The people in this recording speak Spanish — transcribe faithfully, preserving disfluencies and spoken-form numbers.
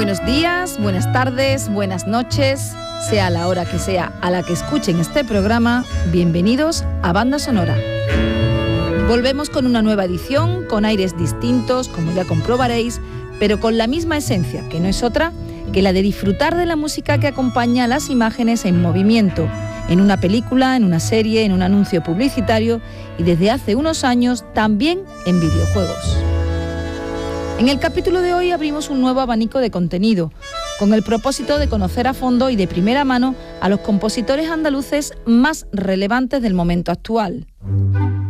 Buenos días, buenas tardes, buenas noches, sea la hora que sea a la que escuchen este programa, bienvenidos a Banda Sonora. Volvemos con una nueva edición, con aires distintos, como ya comprobaréis, pero con la misma esencia, que no es otra que la de disfrutar de la música que acompaña a las imágenes en movimiento, en una película, en una serie, en un anuncio publicitario y desde hace unos años también en videojuegos. En el capítulo de hoy abrimos un nuevo abanico de contenido, con el propósito de conocer a fondo y de primera mano a los compositores andaluces más relevantes del momento actual.